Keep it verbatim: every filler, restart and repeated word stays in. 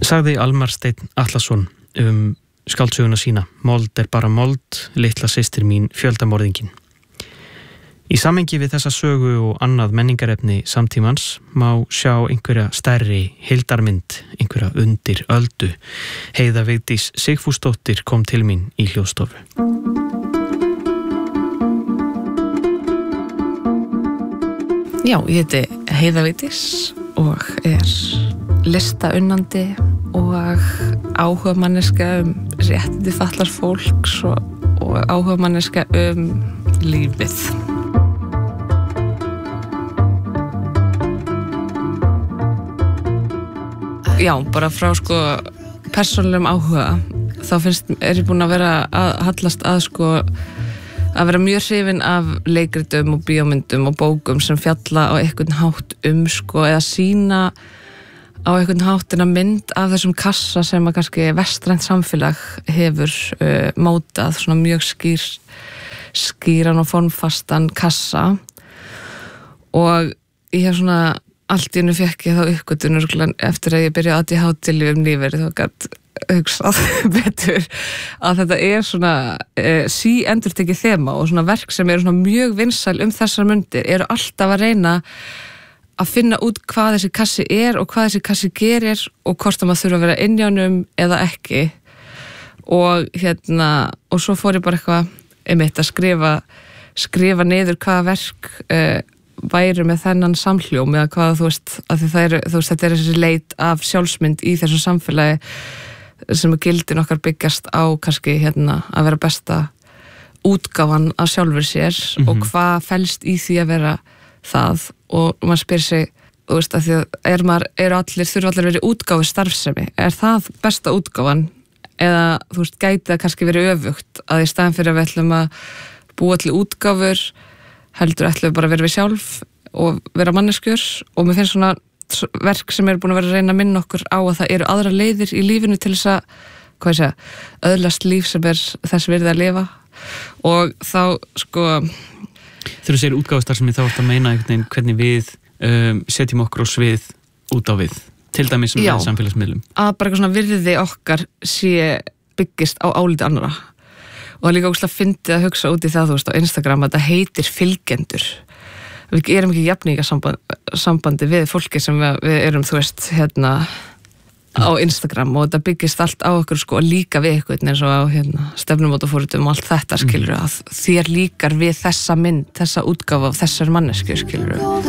Sagði Almar Steinn Atlason um skáldsöguna sína Mold er bara mold, litla systir mín fjöldamorðingin. Í samhengi við þessa sögu og annað menningarefni samtímans má sjá einhverja stærri heildarmynd, einhverja undir öldu. Heiða Vigdís Sigfúsdóttir kom til mín í hljóðstofu. Já, ég heiti Heiða Vigdís og er listaunnandi og áhugamanneska um réttindi fatlaðs fólks og, og áhugamanneska um lífið. Já, bara frá sko persónulegum áhuga þá finnst, er ég búin að vera að hallast að sko að vera mjög hrifin af leikritum og bíómyndum og bókum sem fjalla á einhvern hátt um sko eða sína á einhvern háttina mynd af þessum kassa sem að kannski vestrænt samfélag hefur uh, mótað, svona mjög skýr skýran og formfastan kassa og ég hef svona allt í hennu fekk ég þá uppgötun eftir að ég byrjaði að D H D-lyfjum lífeyri þá gat hugsað betur að þetta er svona e, sí endurtekið þema og svona verk sem eru svona mjög vinsæl um þessar mundir eru alltaf að reyna að finna út hvað þessi kassi er og hvað þessi kassi gerir og hvort að maður þurfa að vera inn í honum eða ekki og hérna og svo fór ég bara eitthvað einmitt að skrifa skrifa niður hvaða verk e, væri með þennan samhljóm eða hvað þú veist, að því það eru, þú veist, þetta er þessi leit af sjálfsmynd í þessu samfélagi sem að gildin okkar byggjast á kannski hérna að vera besta útgáfan af sjálfur sér mm-hmm. og hvað felst í því að vera það og maður spyr sig, þú veist, að því að er maður, eru allir, þurfa allir verið útgáfi starfsemi, er það besta útgáfan eða, þú veist, gæti það kannski verið öfugt að í staðan fyrir að við ætlum að búa til útgáfur heldur ætlum við bara að vera við sjálf og vera manneskjur og mér finnst svona verk sem er búin að vera að reyna að minna okkur á að það eru aðra leiðir í lífinu til þess að, hvað ég segja, öðlast líf sem er þess virði að lifa og þá sko Þegar þú segir útgáfustarfsemi þá ertu að meina einhvern veginn hvernig við um, setjum okkur á svið út á við til dæmis með samfélagsmiðlum að bara eitthvað svona virði okkar sé byggist á áliti annara og líka ógeðslega fyndið að hugsa út í það, þú veist, á Instagram að þetta heitir fylgjendur. Við erum ekki jafninga sambandi, sambandi við fólki sem við, við erum, þú veist, hérna á Instagram og þetta byggist allt á okkur sko líka við eitthvað eins og á hérna stefnumótafóritum og allt þetta skilur að þér líkar við þessa mynd, þessa útgáfa af þessar manneskju skilur